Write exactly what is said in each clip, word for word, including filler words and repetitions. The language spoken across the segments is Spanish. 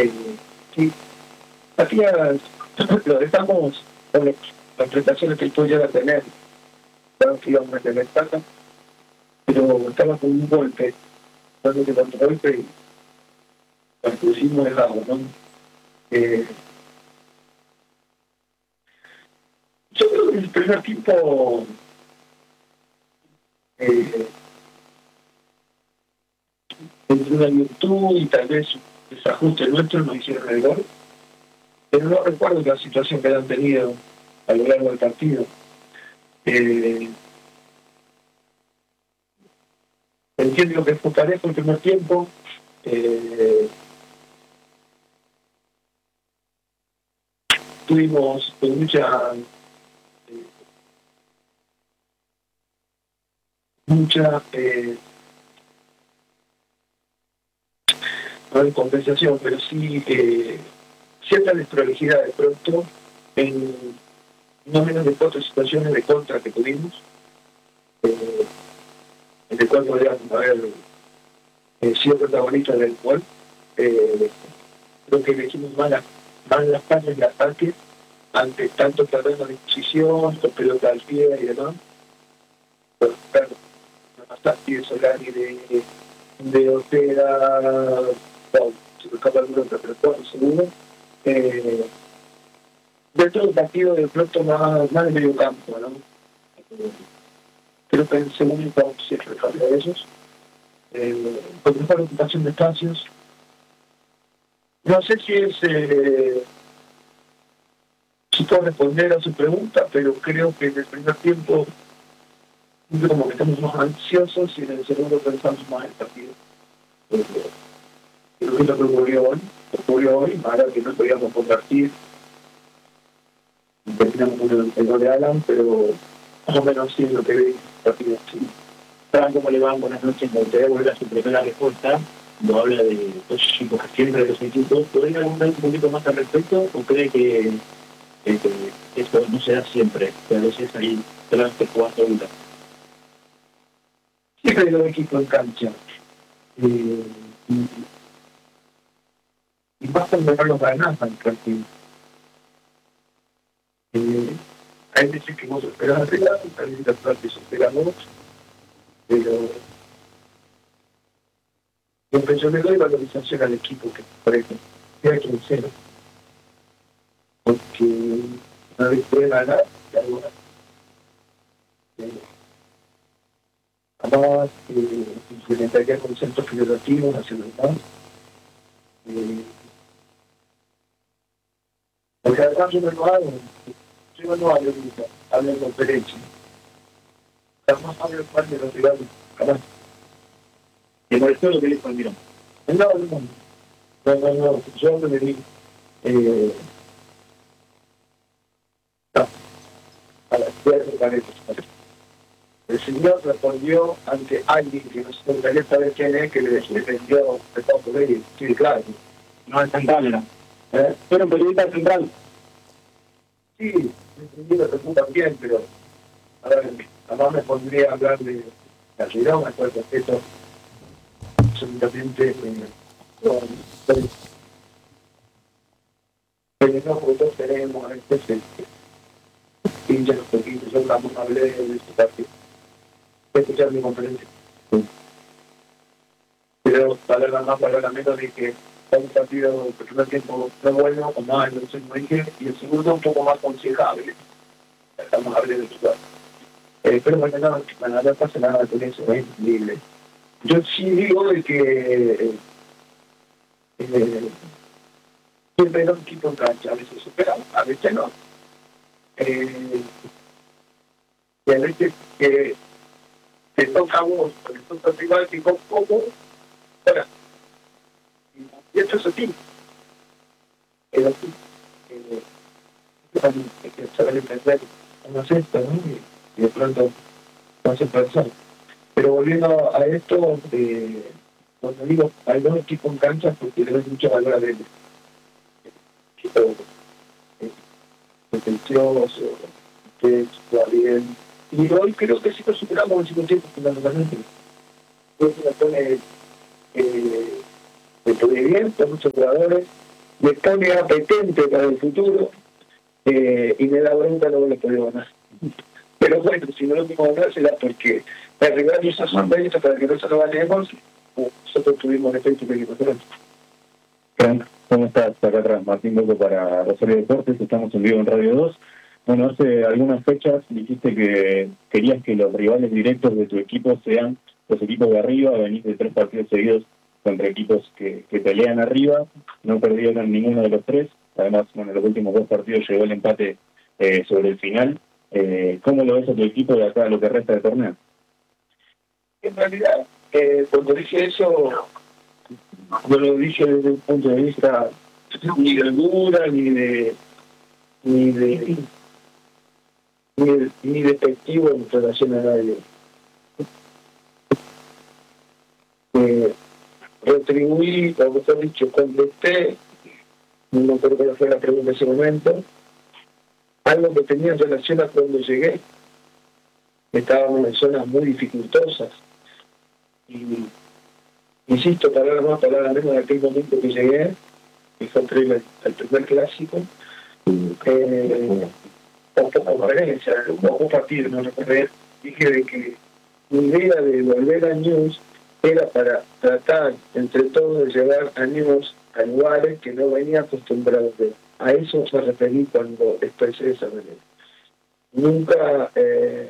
Eh, sí, Matías, lo dejamos con las prestaciones que él pudiera llegar a tener, claro que íbamos a tener plata, pero estaba con un golpe, dándose con un golpe y nos pusimos el agua, ¿no? Eh, yo creo que el primer tiempo eh, entre una virtud y tal vez desajuste nuestro nos hicieron el gol, pero no recuerdo la situación que han tenido a lo largo del partido. Eh, entiendo que fue parejo el primer tiempo. Eh, tuvimos mucha eh, mucha eh, no hay compensación, pero sí eh, cierta desprolijidad de pronto en no menos de cuatro situaciones de contra que tuvimos, eh, en el cual podríamos haber eh, sido protagonistas del gol. Eh, creo que elegimos mal las, mal las pases de ataque ante tanto terreno de disposición, con pelota al pie y demás. Pero, claro, bastante de Solari, de, de Ortega, no, se me escapa el nombre, pero todo seguro. Eh, dentro del partido de pronto más, más de medio campo, ¿no? Eh, creo que en el segundo tiempo sí refería a esos. Eh, con mejor ocupación de espacios. No sé si es eh, si puedo responder a su pregunta, pero creo que en el primer tiempo como que estamos más ansiosos y en el segundo pensamos más en el partido. Eh, creo que es lo que ocurrió hoy, ocurrió hoy, ahora que no podíamos compartir, terminamos con el gol de Alan, pero más o menos sí es lo que ve el partido. Sí. Fran, ¿cómo le va? Buenas noches. Me gustaría volver a su primera respuesta. Lo habla de dos chicos que siempre de los equipos. ¿Podría hablar un poquito más al respecto o cree que, que, que esto no se da siempre? Que a veces hay trastes jugando una. Siempre hay dos equipos en cancha. Eh, y, y más cuando no los ganas al partido. Eh, hay veces que vos esperás arreglar, hay veces que atrás te esperamos, pero siempre yo le doy valorización al equipo que parece, sea quien sea, porque una vez puede ganar, y ahora, eh, además, eh, implementaría conceptos federativos hacia los demás. Eh, porque además yo no lo hago, yo no hablo nunca, hablo en conferencia. Jamás hablo mal de los rivales, jamás. ¿Le molestó lo que le respondieron? No, no, no, no, no, yo no le digo. Eh, no, a la izquierda me parece. El señor respondió ante alguien que no se gustaría saber quién es, que le defendió de todo por él, sí, claro. No, el central era. ¿Eh? Fueron periodistas central. Sí, me entendí lo que tú también, pero a ver, además me pondría a hablar de la ciudad, me acuerdo que esto absolutamente eh, no, pero, pero no, porque todos tenemos a veces pincha los poquitos, yo vamos a hablar de este partido. Voy a escuchar mi conferencia. Sí. Pero palabra más, palabra menos de que un partido el primer tiempo no bueno, o más en el segundo dije, y el segundo un poco más aconsejable. Estamos hablando de eso. Eh, pero bueno, no, no, no pasa nada con eso, es increíble. Yo sí digo de que eh, eh, siempre hay dos equipos en cancha, a veces superamos, a veces no. Eh, y a veces que te toca a vos, porque toca al rival que con poco, fuera. Y esto es así. Es así. Eh, hay que saber entender una cesta, ¿no? Y, y de pronto no se pensar. Pero volviendo a esto, eh, cuando digo hay dos equipos en cancha, porque le doy mucho valor a él. Pretencioso, que está bien. Y hoy creo que sí lo superamos en cinco tiempos fundamentalmente. Creo que la pone eh, de bien, con muchos jugadores, me pone apetente para el futuro eh, y me da bronca no le puedo ganar. Pero bueno, si no lo podemos ganar será porque el rival hizo sus méritos para que nosotros ganemos, nosotros tuvimos efecto que nosotros. Frank, ¿cómo estás? Acá atrás, Martín Boco para Rosario Deportes, estamos en vivo en Radio dos. Bueno, hace algunas fechas dijiste que querías que los rivales directos de tu equipo sean los equipos de arriba, venís de tres partidos seguidos contra equipos que, que pelean arriba, no perdieron ninguno de los tres, además, bueno, los últimos dos partidos llegó el empate eh, sobre el final. Eh, ¿Cómo lo ves a tu equipo de acá a lo que resta de torneo? En realidad, eh, cuando dije eso, no lo dije desde un punto de vista ni de dura, ni de ni de ni, de, ni despectivo en relación a nadie. Eh, retribuí, o mejor dicho, contesté, no me acuerdo cuál fue la pregunta en ese momento, algo que tenía en relación a cuando llegué. Estábamos en zonas muy dificultosas y insisto, palabras más, palabras menos, de aquel momento que llegué, que fue el, el primer clásico, eh, con poca conferencia, un poco partido, no recuerdo, dije de que mi idea de volver a News era para tratar entre todos de llevar a News a lugares que no venía acostumbrados a ver. A eso me referí cuando expresé esa manera. Nunca eh,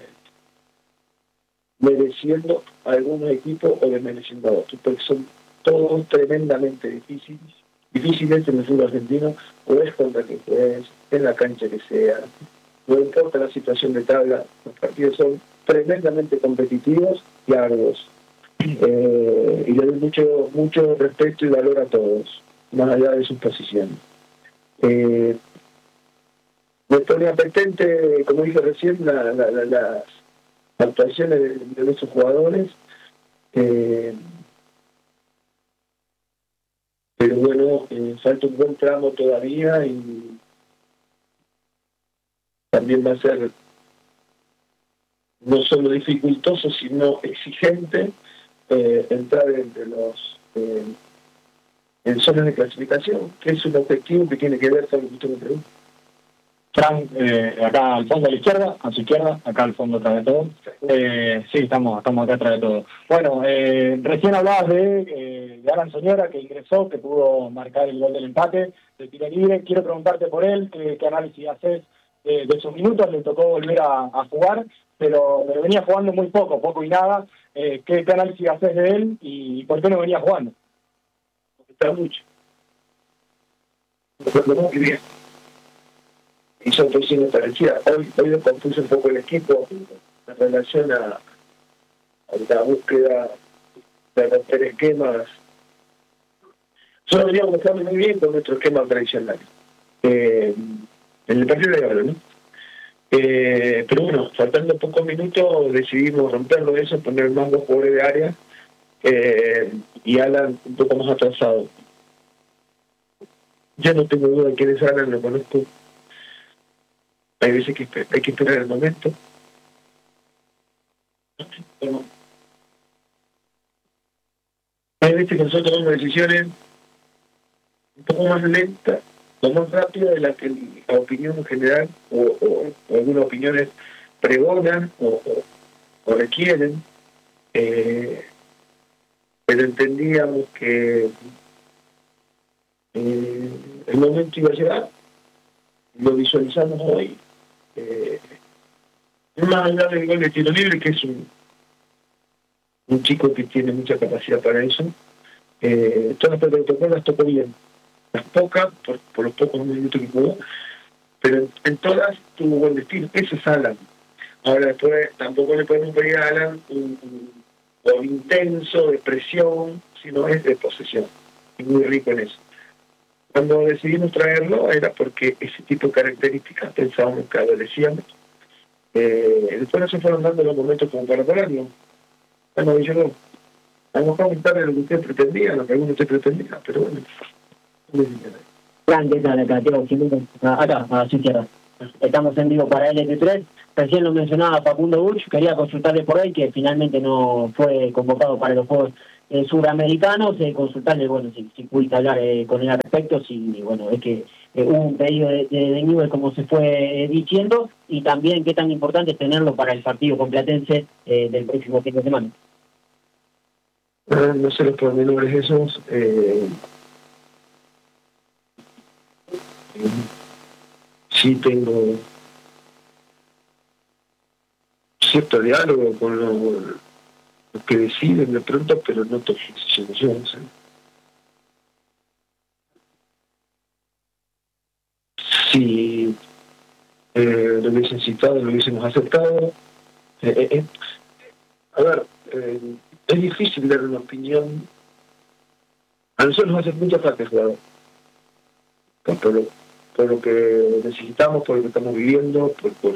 mereciendo a algunos equipos o desmereciendo a otros, porque son todos tremendamente difíciles, difíciles en el fútbol argentino, o es contra que juegues, en la cancha que sea, no importa la situación de tabla, los partidos son tremendamente competitivos y arduos. Eh, y le doy mucho, mucho respeto y valor a todos, más allá de sus posiciones. Eh, me pone apetente, como dije recién, la, la, la, las actuaciones de, de nuestros jugadores, eh, pero bueno, eh, falta un buen tramo todavía y también va a ser no solo dificultoso, sino exigente eh, entrar entre los eh, en zonas de clasificación, que es un objetivo que tiene que ver con lo que usted me pregunta. Frank, eh, acá al fondo a la izquierda, a su izquierda, acá al fondo atrás de todo. Eh, sí, estamos, estamos acá atrás de todo. Bueno, eh, recién hablabas de, eh, de Alan Soñora, que ingresó, que pudo marcar el gol del empate, de tiro libre. Quiero preguntarte por él, qué, qué análisis haces de, de esos minutos. Le tocó volver a, a jugar, pero, pero venía jugando muy poco, poco y nada. Eh, ¿qué, ¿Qué análisis haces de él y por qué no venía jugando? Porque está mucho. Recuerdo muy bien. Hizo posiciones parecidas. Hoy, hoy lo compuse un poco el equipo en relación a, a la búsqueda de romper esquemas. Nosotros veníamos jugando muy bien con nuestro esquema tradicional. Eh, en el partido de ahora, ¿no? Eh, pero bueno, faltando pocos minutos decidimos romperlo eso, poner más dos jugadores de área eh, y Alan un poco más atrasado. Ya no tengo duda de quién es Alan, lo conozco. Hay veces que hay que esperar el momento. Bueno, hay veces que nosotros tomamos decisiones un poco más lentas o más rápidas de las que la opinión general o, o, o algunas opiniones pregonan o, o, o requieren. Eh, pero entendíamos que eh, el momento iba a llegar. Lo visualizamos hoy. Eh, más allá del gol de tiro libre, que es un, un chico que tiene mucha capacidad para eso, eh, todas las protocolos las tocó bien, las pocas, por, por los pocos minutos que jugó, pero en, en todas tuvo buen destino. Ese es Alan. Ahora después tampoco le podemos pedir a Alan un, un, un intenso de presión, sino es de posesión, y muy rico en eso. Cuando decidimos traerlo era porque ese tipo de características pensábamos que adolecíamos. Eh, después no se fueron dando los momentos como para pararlo. Bueno, yo no, a lo mejor comentarle lo que usted pretendía, lo que alguno usted pretendía, pero bueno. Plan, ¿qué tal? Acá, Tiago Jiménez, acá, a su izquierda. Estamos en vivo para L T tres. recién lo mencionaba Facundo Burch, quería consultarle por ahí, que finalmente no fue convocado para los Juegos eh, Suramericanos, eh, consultarle, bueno, si, si pudiste hablar eh, con él al respecto, si, bueno, es que eh, hubo un pedido de, de, de Newell, como se fue eh, diciendo, y también qué tan importante es tenerlo para el partido complatense eh, del próximo fin de semana. No sé los pormenores esos. Eh, sí tengo cierto diálogo con los, los que deciden de pronto, pero no tomo decisiones. Si eh, lo hubiesen citado, lo hubiésemos aceptado. Eh, eh, a ver, eh, es difícil dar una opinión. A nosotros nos hace mucha falta el jugador. Por lo, por lo que necesitamos, por lo que estamos viviendo, por, por,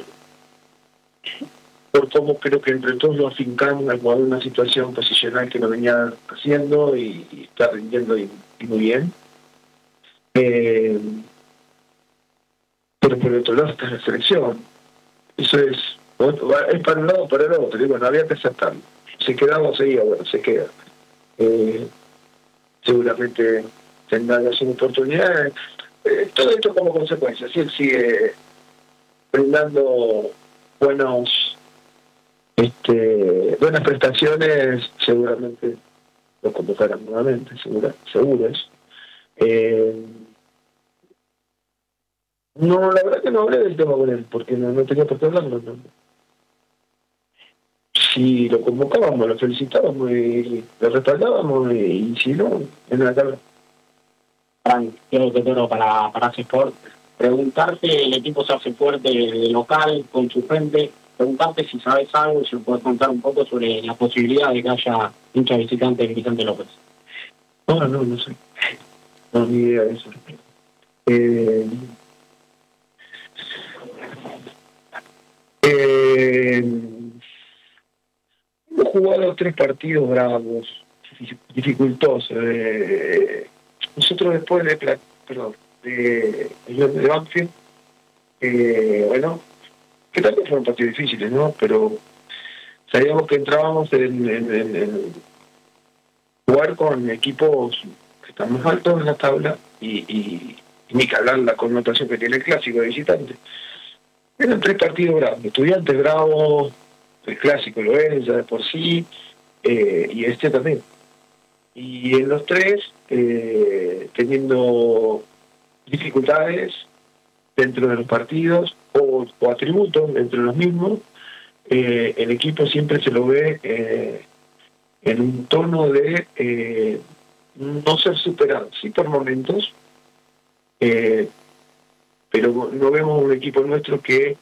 por cómo creo que entre todos lo afincamos al jugador en una situación posicional que no venía haciendo y, y está rindiendo y, y muy bien. Eh, pero por el otro lado está la selección. Eso es, es para un lado o para el otro. Y bueno, había que aceptarlo. Se quedaba o seguía, bueno, se queda. Eh, seguramente tendrá las oportunidades. Eh, todo esto como consecuencia. Si él sigue brindando buenos, este, buenas prestaciones, seguramente lo convocarán nuevamente, seguro, seguro es. Eh, no, la verdad que no hablé del tema con él, porque no, no tenía por qué hablarlo. No. Si lo convocábamos, lo felicitábamos y lo respaldábamos, y, y si no, en la tabla. Quiero que tengo para, para Sport, preguntarte, el equipo se hace fuerte de local, con su frente, preguntarte si sabes algo, si me puedes contar un poco sobre la posibilidad de que haya hincha visitante de Vicente López. No, no, no sé. No, ni idea de eso. Eh, eh, hemos jugado tres partidos bravos, dificultosos. Eh, nosotros después de, perdón, de, de, de Banfield, eh, bueno, que también fueron partidos difíciles, ¿no? Pero sabíamos que entrábamos en, en, en, en jugar con equipos que están más altos en la tabla y, y, y ni que hablar la connotación que tiene el clásico de visitante. Eran tres partidos bravos, Estudiantes Bravo, el clásico lo es ya de por sí, eh, y este también. Y en los tres, eh, teniendo dificultades dentro de los partidos o, o atributos dentro de los mismos, eh, el equipo siempre se lo ve eh, en un tono de eh, no ser superado, sí por momentos, eh, pero no vemos un equipo nuestro que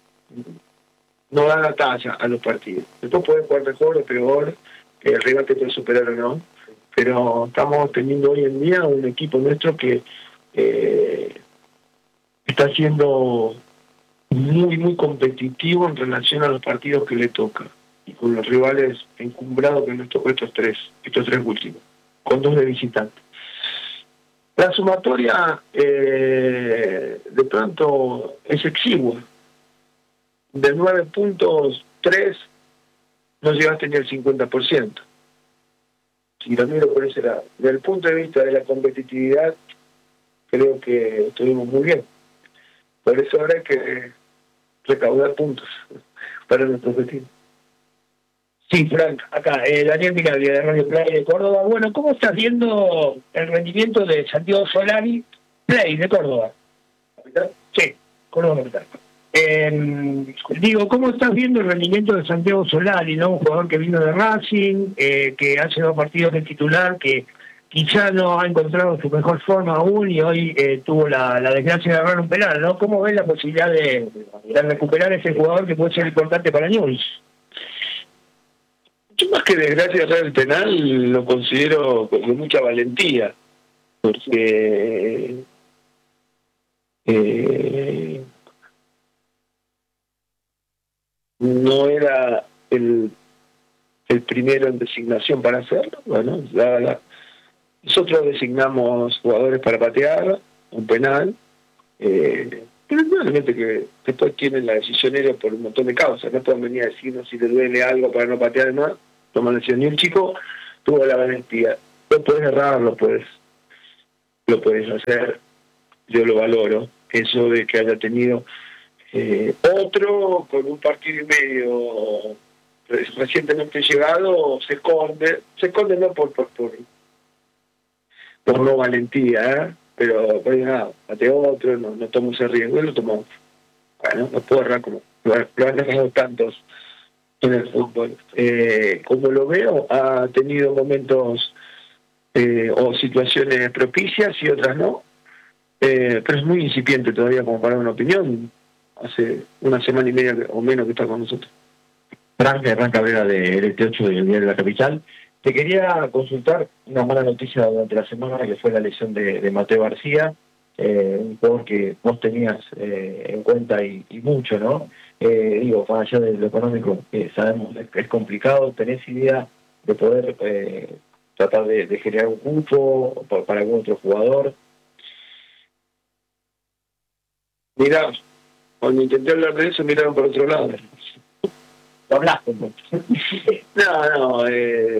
no da la talla a los partidos. Después puede jugar mejor o peor, que el rival te puede superar o no, pero estamos teniendo hoy en día un equipo nuestro que eh, está siendo muy, muy competitivo en relación a los partidos que le toca y con los rivales encumbrados que nos tocó estos tres, estos tres últimos, con dos de visitantes. La sumatoria eh, de pronto es exigua. De nueve puntos, tres no llegaste ni al cincuenta por ciento. Si lo miro por ese lado. Desde el punto de vista de la competitividad, creo que estuvimos muy bien. Por eso ahora hay que recaudar puntos para nuestro objetivo. Sí, Frank, acá, eh, Daniel Miraglia de Radio Play de Córdoba. Bueno, ¿cómo estás viendo el rendimiento de Santiago Solari, Play de Córdoba? ¿Capital? Sí, Córdoba Capital. Eh, digo, ¿cómo estás viendo el rendimiento de Santiago Solari, ¿no? Un jugador que vino de Racing, eh, que hace dos partidos de titular, que quizá no ha encontrado su mejor forma aún y hoy eh, tuvo la, la desgracia de agarrar un penal, ¿no? ¿Cómo ves la posibilidad de, de recuperar ese jugador que puede ser importante para Newell's? Yo más que desgracia de agarrar el penal lo considero de mucha valentía, porque eh, no era el, el primero en designación para hacerlo. Bueno, la, la, nosotros designamos jugadores para patear un penal, eh, Pero realmente que después tienen la decisión ellos por un montón de causas, no pueden venir a decirnos si le duele algo para no patear más, toman decisión. Y el chico tuvo la valentía, lo puedes errar, lo puedes, lo puedes hacer, yo lo valoro, eso de que haya tenido eh, otro con un partido y medio recientemente llegado, se esconde, se esconde no por por, por, por no valentía, ¿eh? Pero pues nada, pateó otro, no, no tomó ese riesgo, él lo tomó. Bueno, no puedo errar como lo, lo han errado tantos en el fútbol. Eh, como lo veo, ha tenido momentos eh, o situaciones propicias y otras no, eh, pero es muy incipiente todavía como para una opinión. Hace una semana y media o menos que está con nosotros. Frank, Hernán Cabrera de L T ocho del Diario de la Capital. Te quería consultar una mala noticia durante la semana, que fue la lesión de, de Mateo García, eh, un jugador que vos tenías eh, en cuenta y, y mucho, ¿no? Eh, digo, más allá de lo económico, que sabemos es, es complicado, ¿tenés idea de poder eh, tratar de, de generar un cupo para, para algún otro jugador? Mirá, cuando intenté hablar de eso miraron por otro lado. Lo hablaste mucho. No, no, eh...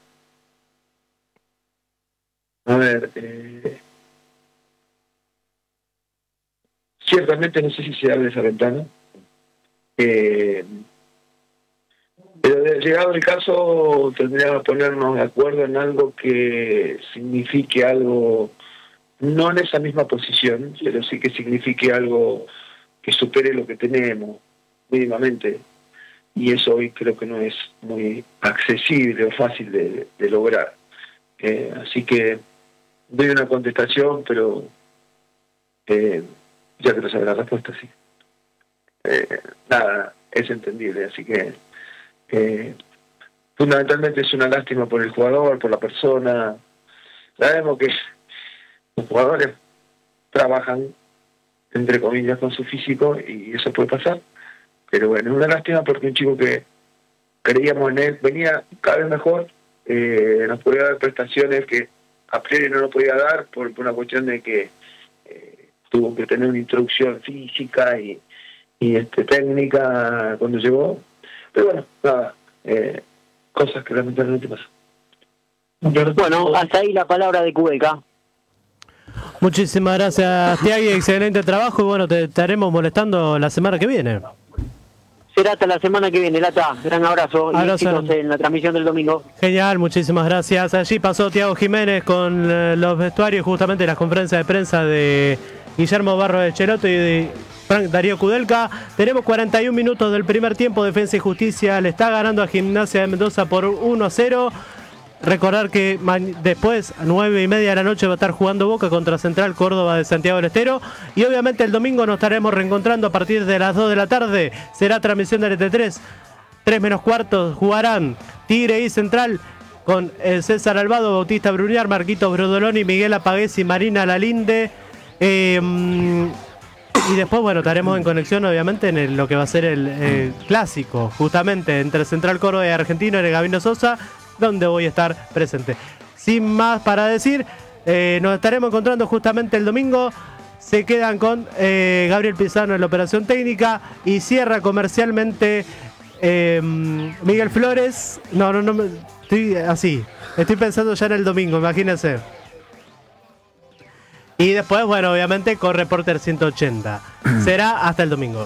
a ver, eh... ciertamente no sé si se abre esa ventana, eh... pero de llegado el caso tendríamos que ponernos de acuerdo en algo que signifique algo, no en esa misma posición, pero sí que signifique algo que supere lo que tenemos mínimamente. Y eso hoy creo que no es muy accesible o fácil de, de lograr. Eh, así que doy una contestación, pero eh, ya quiero saber la respuesta, sí. Eh, nada, es entendible, así que eh, fundamentalmente es una lástima por el jugador, por la persona. Sabemos que los jugadores trabajan, entre comillas, con su físico y eso puede pasar. Pero bueno, es una lástima porque un chico que creíamos en él venía cada vez mejor, eh, nos podía dar prestaciones que a priori no nos podía dar por, por una cuestión de que eh, tuvo que tener una introducción física y, y este, técnica cuando llegó. Pero bueno, nada, eh, cosas que lamentablemente pasan. Bueno, hasta ahí la palabra de Kudelka. Muchísimas gracias, Tiagui, excelente trabajo y bueno, te estaremos molestando la semana que viene. Será hasta la semana que viene, Lata. Gran abrazo, abrazo. Y éxitos en la transmisión del domingo. Genial, muchísimas gracias. Allí pasó Tiago Jiménez con eh, los vestuarios, justamente las conferencias de prensa de Guillermo Barros de Cheloto y de Frank Darío Kudelka. Tenemos cuarenta y un minutos del primer tiempo. Defensa y Justicia le está ganando a Gimnasia de Mendoza por uno a cero. Recordar que después, a nueve y media de la noche, va a estar jugando Boca contra Central Córdoba de Santiago del Estero. Y obviamente el domingo nos estaremos reencontrando a partir de las dos de la tarde. Será transmisión de L T tres. tres menos cuartos jugarán Tigre y Central con el César Albado, Bautista Bruñar, Marquito Brodoloni, Miguel Apagués y Marina Lalinde. Eh, y después, bueno, estaremos en conexión, obviamente, en el, lo que va a ser el, el clásico, justamente, entre Central Córdoba y Argentino en el Gabino Sosa, donde voy a estar presente. Sin más para decir, eh, nos estaremos encontrando justamente el domingo. Se quedan con eh, Gabriel Pizano en la operación técnica y cierra comercialmente eh, Miguel Flores. No, no, no, estoy así. Estoy pensando ya en el domingo, imagínense. Y después, bueno, obviamente con Reporter ciento ochenta. Será hasta el domingo.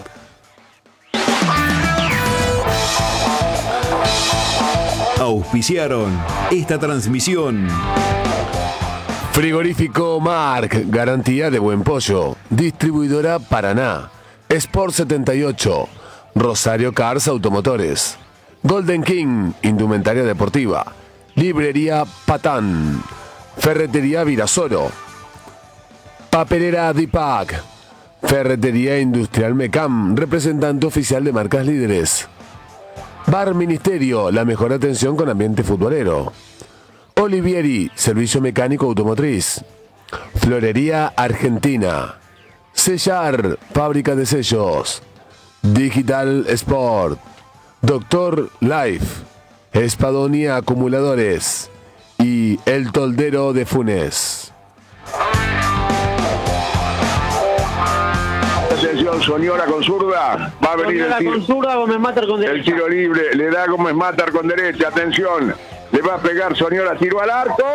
Auspiciaron esta transmisión. Frigorífico Marc, garantía de buen pollo. Distribuidora Paraná. Sport setenta y ocho. Rosario Cars Automotores. Golden King, indumentaria deportiva. Librería Patán. Ferretería Virasoro. Papelera Dipac. Ferretería Industrial Mecam, representante oficial de marcas líderes. Bar Ministerio, la mejor atención con ambiente futbolero. Olivieri, servicio mecánico automotriz. Florería Argentina. Sellar, fábrica de sellos. Digital Sport. Doctor Life. Espadonia Acumuladores. Y El Toldero de Funes. Atención, Soñora con zurda. Va a venir Soñora el tiro. con zurda, Gómez Matar con derecha. El tiro libre, le da Gómez Matar con derecha. Atención, le va a pegar Soñora, tiro al arco.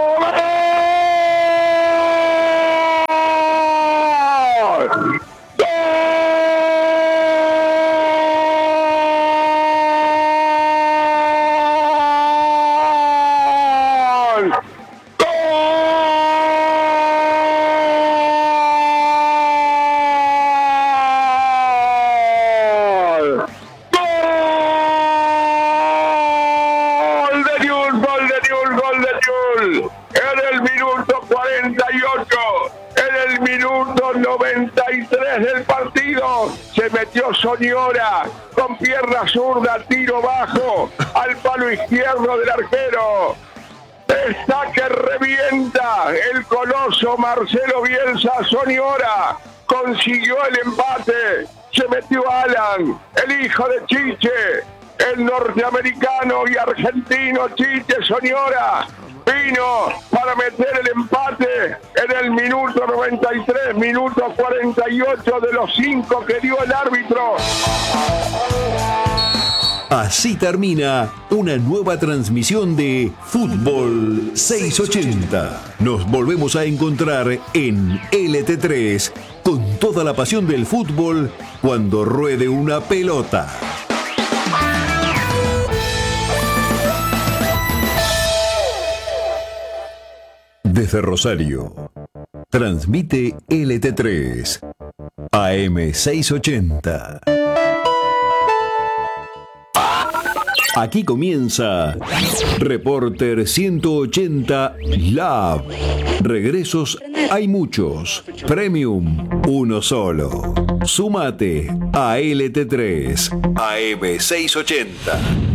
¡Gol! Del partido se metió Soñora con pierna zurda, tiro bajo al palo izquierdo del arquero. Está que revienta el coloso Marcelo Bielsa. Soñora consiguió el empate. Se metió Alan, el hijo de Chiche, el norteamericano y argentino Chiche Soñora. Vino para meter el empate en el minuto noventa y tres, minuto cuarenta y ocho de los cinco que dio el árbitro. Así termina una nueva transmisión de Fútbol seiscientos ochenta. Nos volvemos a encontrar en L T tres con toda la pasión del fútbol cuando ruede una pelota. Desde Rosario, transmite L T tres, A M seiscientos ochenta. Aquí comienza Reporter ciento ochenta Lab. Regresos hay muchos, Premium uno solo. Súmate a L T tres, A M seiscientos ochenta.